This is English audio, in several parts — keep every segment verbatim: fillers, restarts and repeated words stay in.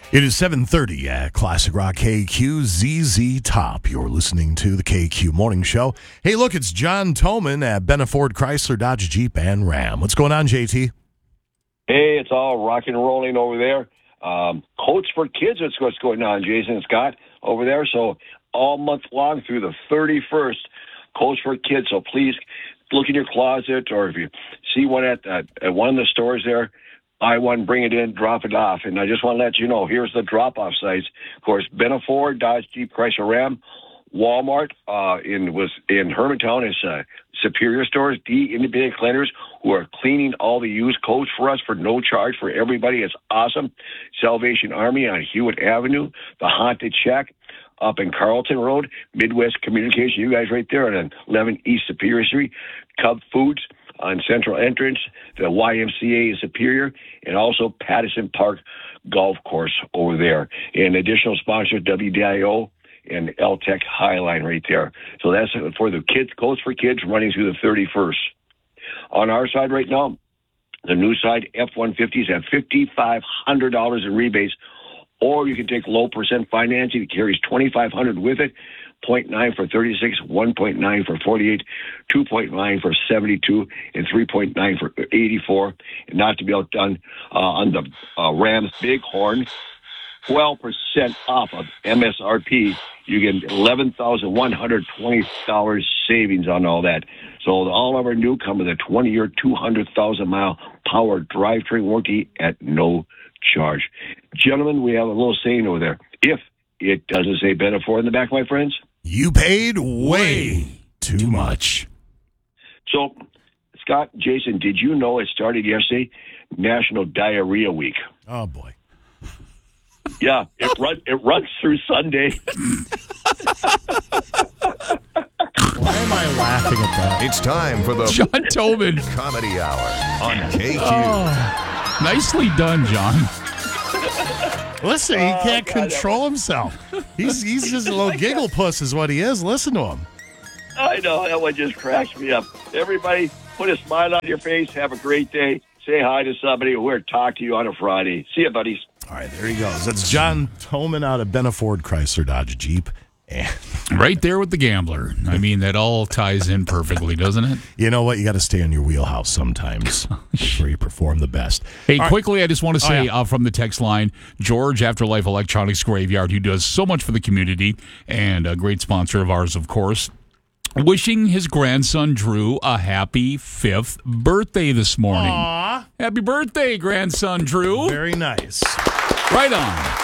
It is seven thirty at Classic Rock K Q, Z Z Top. You're listening to the K Q Morning Show. Hey, look, it's John Toman at Benna Ford Chrysler Dodge Jeep and Ram. What's going on, J T? Hey, it's all rock and rolling over there. Um, Coats for Kids, that's what's going on, Jason and Scott, over there. So all month long through the thirty-first, Coats for Kids. So please look in your closet, or if you see one at, at, at one of the stores there, buy one, bring it in, drop it off. And I just want to let you know, here's the drop-off sites. Of course, Benna Ford, Dodge, Jeep, Chrysler, Ram, Walmart uh, in was in Hermantown is uh, Superior Stores, D independent cleaners who are cleaning all the used coats for us for no charge for everybody. It's awesome. Salvation Army on Hewitt Avenue, the Haunted Shack up in Carlton Road, Midwest Communication, you guys right there on eleven East Superior Street, Cub Foods on Central Entrance, the Y M C A in Superior, and also Patterson Park Golf Course over there. And additional sponsors, W D I O and L-Tech Highline right there. So that's for the kids, Coats for Kids, running through the thirty-first. On our side right now, the new side, F one fifties have five thousand five hundred dollars in rebates, or you can take low percent financing. It carries two thousand five hundred dollars with it. zero point nine for thirty-six, one point nine for forty-eight, two point nine for seventy-two, and three point nine for eighty-four. And not to be outdone uh, on the uh, Rams Bighorn, twelve percent off of M S R P. You get eleven thousand one hundred twenty dollars savings on all that. So all of our new come with a twenty-year, two hundred thousand mile power drivetrain warranty at no charge. Gentlemen, we have a little saying over there. If it doesn't say Benna Ford in the back, my friends, you paid way too much. So, Scott, Jason, did you know it started yesterday? National Diarrhea Week. Oh, boy. Yeah, it, run, it runs through Sunday. Why am I laughing at that? It's time for the John Toman Comedy Hour on K Q. Oh, nicely done, John. Listen, he can't Oh, God, control himself. He's he's just a little giggle puss is what he is. Listen to him. I know, that one just cracks me up. Everybody, put a smile on your face. Have a great day. Say hi to somebody. We'll talk to you on a Friday. See you, buddies. All right, there he goes. That's John Toman out of Benna Ford Chrysler Dodge Jeep. And Right there with the gambler. I mean, that all ties in perfectly, doesn't it? you know what? You got to stay in your wheelhouse sometimes. That's where you perform the best. Hey, All right. quickly, I just want to say Oh, yeah. uh, from the text line, George, Afterlife Electronics Graveyard, who does so much for the community and a great sponsor of ours, of course, wishing his grandson Drew a happy fifth birthday this morning. Aw. Happy birthday, grandson Drew. Very nice. Right on.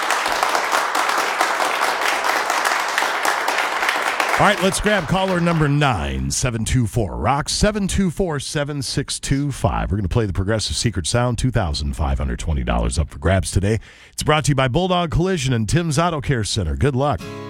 All right, let's grab caller number nine, seven two four rock, seven two four, seven six two five. We're going to play the Progressive Secret Sound, two thousand five hundred twenty dollars up for grabs today. It's brought to you by Bulldog Collision and Tim's Auto Care Center. Good luck.